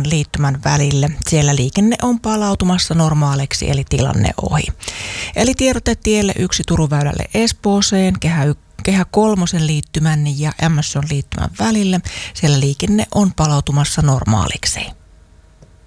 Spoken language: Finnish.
liittymän välille. Siellä liikenne on palautumassa normaaliksi, eli tilanne ohi. Eli tiedote tielle 1 Turun väylälle Espooseen, Kehä 3 liittymän ja MS liittymän välille. Siellä liikenne on palautumassa normaaliksi.